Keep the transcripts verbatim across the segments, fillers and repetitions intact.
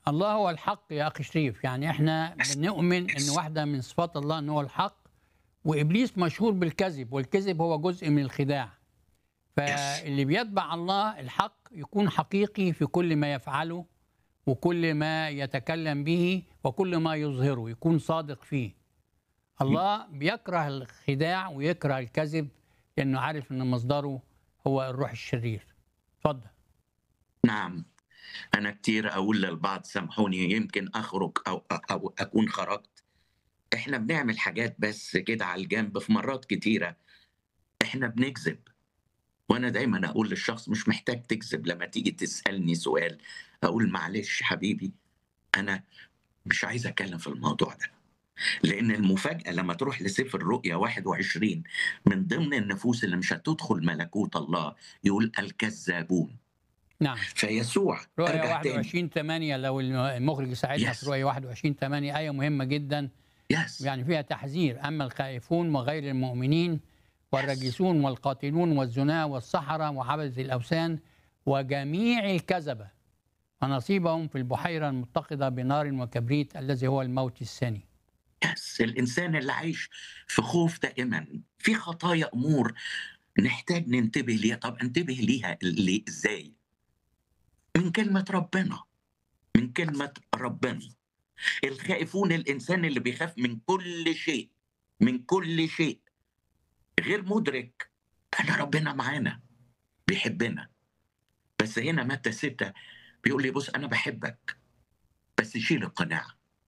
الله هو الحق يا أخي شريف، يعني إحنا بنؤمن إن واحدة من صفات الله إن هو الحق، وإبليس مشهور بالكذب، والكذب هو جزء من الخداع. يس. فاللي بيتبع الله الحق يكون حقيقي في كل ما يفعله وكل ما يتكلم به وكل ما يظهره، يكون صادق فيه. الله بيكره الخداع ويكره الكذب لأنه عارف إن مصدره هو الروح الشرير. اتفضل. نعم. أنا كتير أقول للبعض سامحوني يمكن أخرج أو أو أكون خرجت. إحنا بنعمل حاجات بس كده على الجنب في مرات كتيرة إحنا بنكذب. وأنا دايمًا أقول للشخص مش محتاج تكذب لمّا تيجي تسألني سؤال، أقول معلش حبيبي أنا مش عايز أتكلم في الموضوع ده. لأن المفاجأة لمّا تروح لسفر الرؤيا واحد وعشرين من ضمن النفوس اللي مش هتدخل ملكوت الله يقول الكذابون. نعم. فيسوع رؤية أرجع تاني. واحد وعشرين ثمانية لو المخرج يساعدنا في يس. رؤية واحد وعشرين ثمانية، آية مهمة جدا، يس. يعني فيها تحذير: أما الخائفون وغير المؤمنين يس. والرجسون والقاتلون والزنا والسحرة وعبدة الأوثان وجميع الكذبة ونصيبهم في البحيرة المتقدة بنار وكبريت الذي هو الموت الثاني. يس. الإنسان اللي عايش في خوف دائمًا، في خطايا أمور نحتاج ننتبه ليها. طب أنتبه ليها ليه إزاي؟ من كلمة ربنا، من كلمة ربنا. الخائفون الإنسان اللي بيخاف من كل شيء، من كل شيء، غير مدرك أن ربنا معانا، بيحبنا. بس هنا متى ستة بيقول لي بُص أنا باحبك، بس شيل القناع،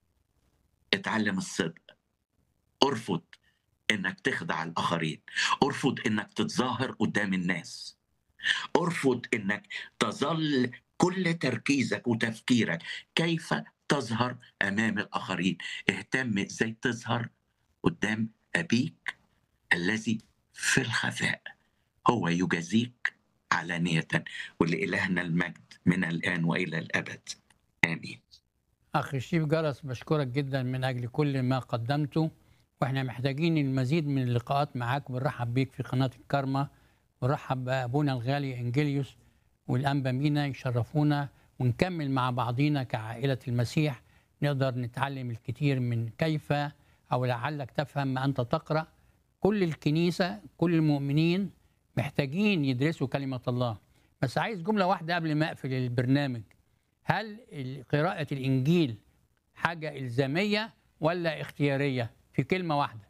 اتعلم الصدق، ارفض إنك تخدع الآخرين، ارفض إنك تتظاهر قدّام الناس، ارفض إنك تظل كل تركيزك وتفكيرك كيف تظهر أمام الآخرين. اهتم إزاي تظهر قدّام أبيك الذي في الخفاء، هو يجازيك علانية. ولإلهنا المجد من الآن وإلى الأبد. آمين. أخي شريف جرس، بشكرك جدا من أجل كل ما قدمته، وإحنا محتاجين المزيد من اللقاءات معاك. بنرحب بيك في قناة الكارما، ونرحب بأبونا الغالي إنجيليوس والأنبا مينا، يشرفونا ونكمل مع بعضينا كعائلة المسيح. نقدر نتعلم الكثير من كيف، أو لعلك تفهم ما أنت تقرأ. كل الكنيسة، كل المؤمنين محتاجين يدرسوا كلمة الله. بس عايز جملة واحدة قبل ما أقفل البرنامج: هل قراءة الإنجيل حاجة إلزامية ولا اختيارية؟ في كلمة واحدة.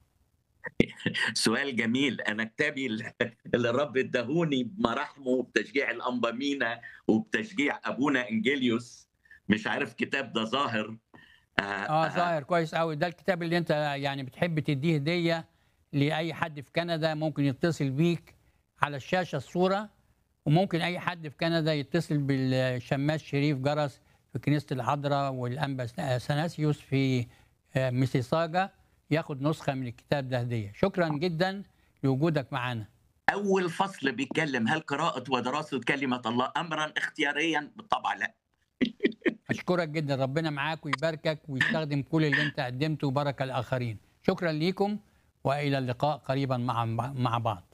سؤال جميل. أنا كتابي ال اللي الرب اداهوني بمراحمه وبتشجيع الأنبا مينا وبتشجيع أبونا إنجيليوس، مش عارف كتاب ده ظاهر. آآ اه، آآ ظاهر كويس قوي. ده الكتاب اللي انت يعني بتحب تديه هدية لأي حد في كندا. ممكن يتصل بيك على الشاشة الصورة، وممكن أي حد في كندا يتصل بالشماس شريف جرس في كنيسة العذراء والأنبا سناسيوس في آه، ميسيساجا، ياخد نسخة من الكتاب ده هدية. شكرا جدا لوجودك معنا. أول فصل بيتكلم هل قراءة ودراسة كلمة الله أمرًا اختياريًا؟ بالطبع لأ. أشكرك جدا، ربنا معاك ويباركك ويستخدم كل اللي أنت قدمته بركة الآخرين. شكرا ليكم، وإلى اللقاء قريبا مع مع بعض.